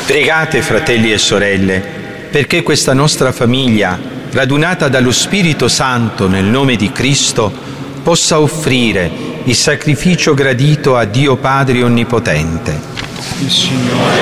Pregate, fratelli e sorelle, perché questa nostra famiglia, radunata dallo Spirito Santo nel nome di Cristo, possa offrire il sacrificio gradito a Dio Padre Onnipotente. Il Signore